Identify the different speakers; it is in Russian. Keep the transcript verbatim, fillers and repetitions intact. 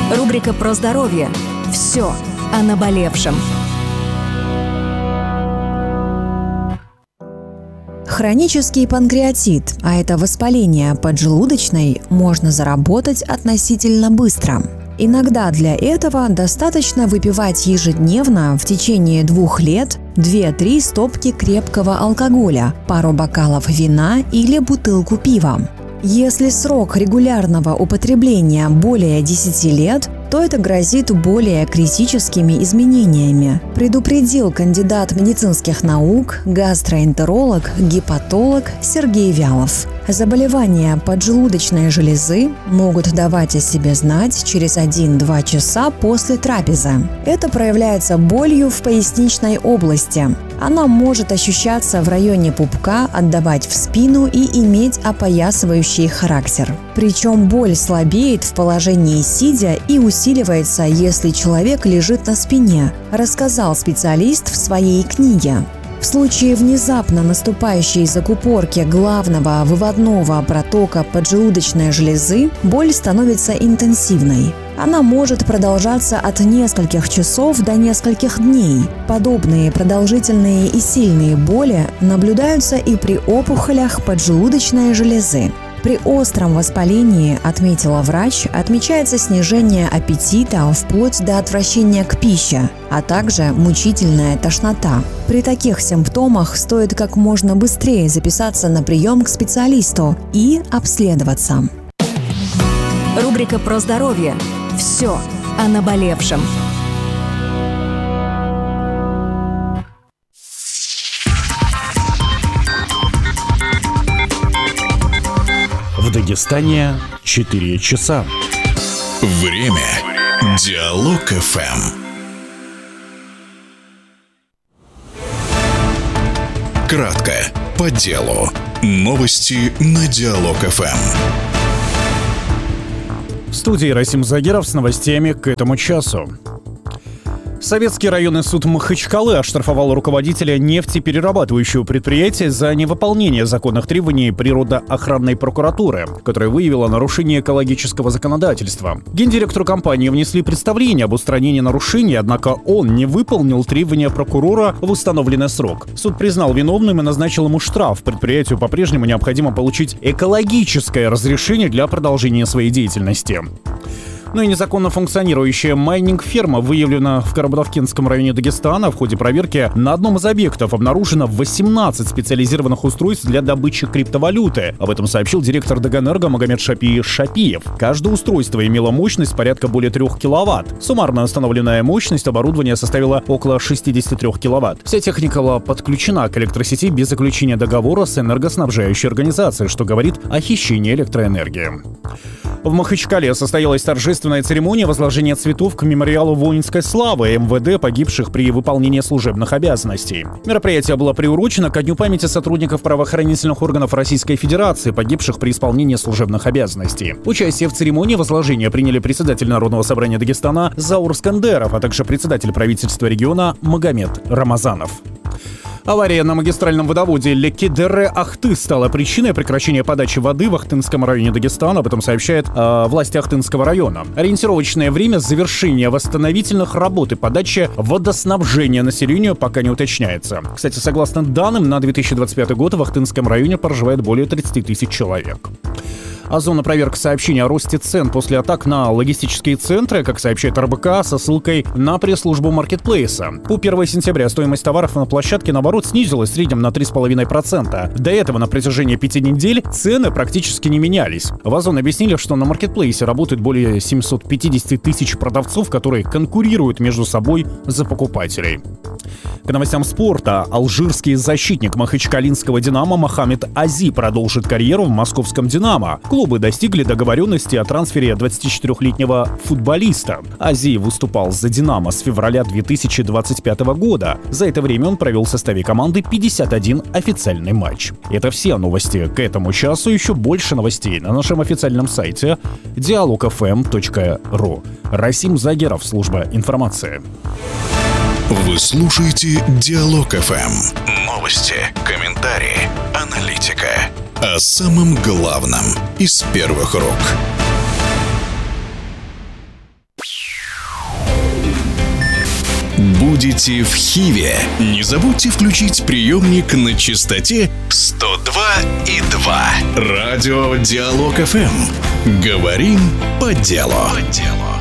Speaker 1: Рубрика про здоровье. Все о наболевшем. Хронический панкреатит, а это воспаление поджелудочной, можно заработать относительно быстро. Иногда для этого достаточно выпивать ежедневно в течение двух лет две-три стопки крепкого алкоголя, пару бокалов вина или бутылку пива. Если срок регулярного употребления более десяти лет, то это грозит более критическими изменениями, предупредил кандидат медицинских наук, гастроэнтеролог, гепатолог Сергей Вялов. Заболевания поджелудочной железы могут давать о себе знать через один-два часа после трапезы. Это проявляется болью в поясничной области. Она может ощущаться в районе пупка, отдавать в спину и иметь опоясывающий характер. Причем боль слабеет в положении сидя и усиливается, если человек лежит на спине, рассказал специалист в своей книге. В случае внезапно наступающей закупорки главного выводного протока поджелудочной железы боль становится интенсивной. Она может продолжаться от нескольких часов до нескольких дней. Подобные продолжительные и сильные боли наблюдаются и при опухолях поджелудочной железы. При остром воспалении, отметила врач, отмечается снижение аппетита вплоть до отвращения к пище, а также мучительная тошнота. При таких симптомах стоит как можно быстрее записаться на прием к специалисту и обследоваться. Рубрика про здоровье. Все о наболевшем.
Speaker 2: В Дагестане четыре часа.
Speaker 3: Время. Диалог эф эм. Кратко, по делу. Новости на Диалог эф эм.
Speaker 2: В студии Расим Загиров с новостями к этому часу. Советский районный суд Махачкалы оштрафовал руководителя нефтеперерабатывающего предприятия за невыполнение законных требований природоохранной прокуратуры, которая выявила нарушение экологического законодательства. Гендиректору компании внесли представление об устранении нарушений, однако он не выполнил требования прокурора в установленный срок. Суд признал виновным и назначил ему штраф. Предприятию по-прежнему необходимо получить экологическое разрешение для продолжения своей деятельности. Ну и незаконно функционирующая майнинг-ферма выявлена в Карабадовкинском районе Дагестана. В ходе проверки на одном из объектов обнаружено восемнадцать специализированных устройств для добычи криптовалюты. Об этом сообщил директор Даганэрго Магомед Шапи Шапиев. Каждое устройство имело мощность порядка более трех киловатт. Суммарно установленная мощность оборудования составила около шестьдесят три киловатт. Вся техника была подключена к электросети без заключения договора с энергоснабжающей организацией, что говорит о хищении электроэнергии. В Махачкале состоялась торжественная церемония возложения цветов к мемориалу воинской славы эм вэ дэ погибших при выполнении служебных обязанностей. Мероприятие было приурочено ко Дню памяти сотрудников правоохранительных органов Российской Федерации, погибших при исполнении служебных обязанностей. Участие в церемонии возложения приняли председатель Народного собрания Дагестана Заур Скандеров, а также председатель правительства региона Магомед Рамазанов. Авария на магистральном водоводе Леки-Дере-Ахты стала причиной прекращения подачи воды в Ахтынском районе Дагестана. Об этом сообщает э, власти Ахтынского района. Ориентировочное время завершения восстановительных работ и подачи водоснабжения населению пока не уточняется. Кстати, согласно данным, на две тысячи двадцать пятый год в Ахтынском районе проживает более тридцати тысяч человек. Озона проверка сообщений о росте цен после атак на логистические центры, как сообщает эр бэ ка, со ссылкой на пресс-службу маркетплейса. По первого сентября стоимость товаров на площадке, наоборот, снизилась в среднем на три целых пять десятых процента. До этого на протяжении пяти недель цены практически не менялись. В Озон объяснили, что на маркетплейсе работают более семисот пятидесяти тысяч продавцов, которые конкурируют между собой за покупателей. К новостям спорта. Алжирский защитник махачкалинского «Динамо» Мохаммед Ази продолжит карьеру в московском «Динамо». Клубы достигли договоренности о трансфере двадцатичетырёхлетнего футболиста. Ази выступал за «Динамо» с февраля две тысячи двадцать пятого года. За это время он провел в составе команды пятьдесят один официальный матч. Это все новости к этому часу. Еще больше новостей на нашем официальном сайте диалог эф эм точка ру. Расим Загиров, служба информации.
Speaker 3: Вы слушаете Диалог эф эм. Новости, комментарии, аналитика. О самом главном из первых рук. будете в Хиве, не забудьте включить приемник на частоте сто два и два. Радио Диалог эф эм. Говорим по делу. По делу.